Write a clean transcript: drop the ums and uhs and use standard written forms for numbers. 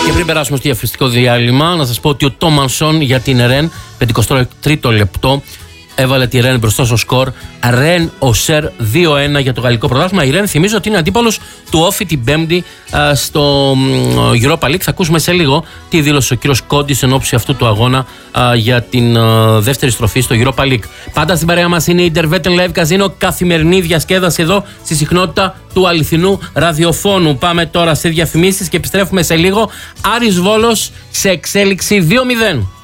Και πριν περάσουμε στο διαφημιστικό διάλειμμα, να σας πω ότι ο Τόμανσον για την Ρεν, 53ο λεπτό, έβαλε τη Ρεν μπροστά στο σκορ. Ρεν Οσέρ 2-1 για το γαλλικό πρωτάθλημα. Η Ρεν, θυμίζω ότι είναι αντίπαλος του Όφη την Πέμπτη στο Europa League. Θα ακούσουμε σε λίγο τι δήλωσε ο κύριος Κόντης εν ώψη αυτού του αγώνα για την δεύτερη στροφή στο Europa League. Πάντα στην παρέα μας είναι η Intervetten Live Casino, καθημερινή διασκέδαση εδώ στη συχνότητα του αληθινού ραδιοφώνου. Πάμε τώρα σε διαφημίσεις και επιστρέφουμε σε λίγο. Άρης Βόλος σε εξέλιξη 2-0.